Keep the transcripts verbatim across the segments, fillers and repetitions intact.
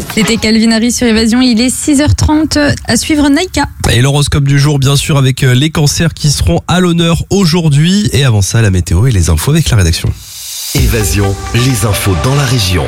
C'était Calvin Harris sur Évasion, il est six heures trente, à suivre Naïka. Et l'horoscope du jour, bien sûr, avec les cancers qui seront à l'honneur aujourd'hui. Et avant ça, la météo et les infos avec la rédaction. Évasion, les infos dans la région.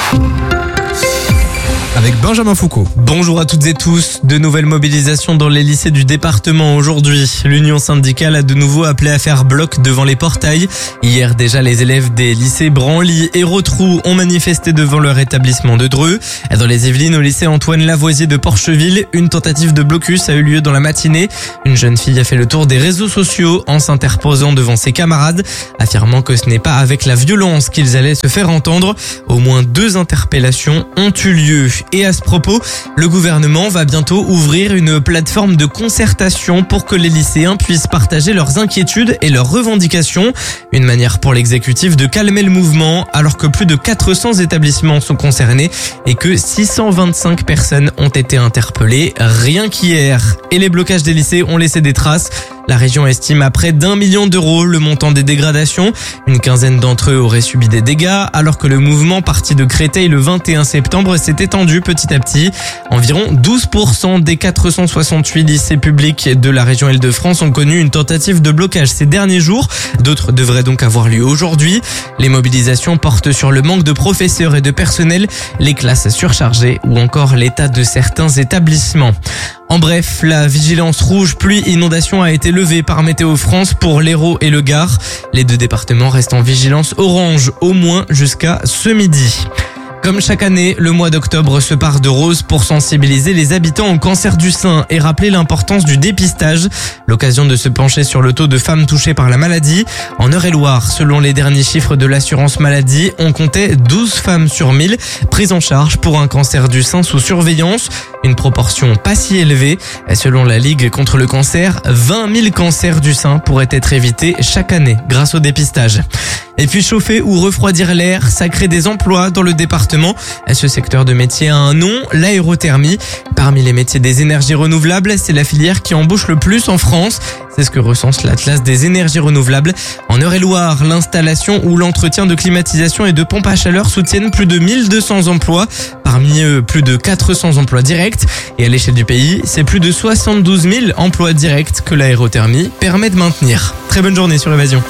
Avec Benjamin Foucault. Bonjour à toutes et tous. De nouvelles mobilisations dans les lycées du département aujourd'hui. L'union syndicale a de nouveau appelé à faire bloc devant les portails. Hier déjà, les élèves des lycées Branly et Rotrou ont manifesté devant leur établissement de Dreux. Dans les Yvelines, au lycée Antoine Lavoisier de Porcheville, une tentative de blocus a eu lieu dans la matinée. Une jeune fille a fait le tour des réseaux sociaux en s'interposant devant ses camarades, affirmant que ce n'est pas avec la violence qu'ils allaient se faire entendre. Au moins deux interpellations ont eu lieu. Et à ce propos, le gouvernement va bientôt ouvrir une plateforme de concertation pour que les lycéens puissent partager leurs inquiétudes et leurs revendications. Une manière pour l'exécutif de calmer le mouvement alors que plus de quatre cents établissements sont concernés et que six cent vingt-cinq personnes ont été interpellées rien qu'hier. Et les blocages des lycées ont laissé des traces. La région estime à près d'un million d'euros le montant des dégradations. Une quinzaine d'entre eux auraient subi des dégâts, alors que le mouvement parti de Créteil le vingt et un septembre s'est étendu petit à petit. Environ douze pour cent des quatre cent soixante-huit lycées publics de la région Île-de-France ont connu une tentative de blocage ces derniers jours. D'autres devraient donc avoir lieu aujourd'hui. Les mobilisations portent sur le manque de professeurs et de personnel, les classes surchargées ou encore l'état de certains établissements. En bref, la vigilance rouge pluie-inondation a été levée par Météo France pour l'Hérault et le Gard. Les deux départements restent en vigilance orange au moins jusqu'à ce midi. Comme chaque année, le mois d'octobre se part de rose pour sensibiliser les habitants au cancer du sein et rappeler l'importance du dépistage. L'occasion de se pencher sur le taux de femmes touchées par la maladie. En Eure-et-Loire, selon les derniers chiffres de l'assurance maladie, on comptait douze femmes sur mille prises en charge pour un cancer du sein sous surveillance. Une proportion pas si élevée. Selon la Ligue contre le cancer, vingt mille cancers du sein pourraient être évités chaque année grâce au dépistage. Et puis chauffer ou refroidir l'air, ça crée des emplois dans le département. Ce secteur de métier a un nom, l'aérothermie. Parmi les métiers des énergies renouvelables, c'est la filière qui embauche le plus en France. C'est ce que recense l'Atlas des énergies renouvelables. En Eure-et-Loire, l'installation ou l'entretien de climatisation et de pompes à chaleur soutiennent plus de mille deux cents emplois. Parmi eux, plus de quatre cents emplois directs. Et à l'échelle du pays, c'est plus de soixante-douze mille emplois directs que l'aérothermie permet de maintenir. Très bonne journée sur Évasion.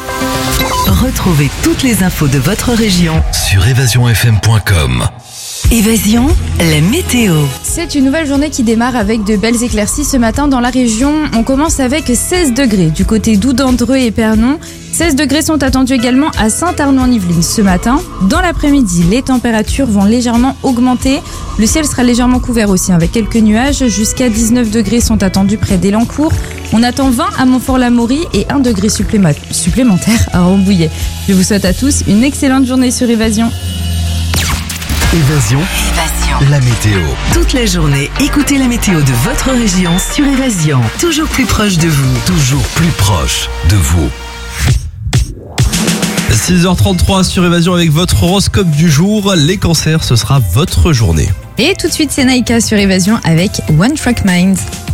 Retrouvez toutes les infos de votre région Sur évasion f m point com. Évasion, la météo. C'est une nouvelle journée qui démarre avec de belles éclaircies ce matin dans la région. On commence avec seize degrés du côté d'Oudandreux et Pernon. seize degrés sont attendus également à Saint-Arnaud-en-Yvelines ce matin. Dans l'après-midi, les températures vont légèrement augmenter. Le ciel sera légèrement couvert aussi avec quelques nuages. Jusqu'à dix-neuf degrés sont attendus près d'Élancourt. On attend vingt à Montfort-l'Amaury et un degré suppléma- supplémentaire à Rambouillet. Je vous souhaite à tous une excellente journée sur Évasion. Évasion, Évasion. la météo. Toute la journée, écoutez la météo de votre région sur Évasion. Toujours plus proche de vous. Toujours plus proche de vous. six heures trente-trois sur Évasion avec votre horoscope du jour. Les cancers, ce sera votre journée. Et tout de suite, c'est Naïka sur Évasion avec One Track Mind.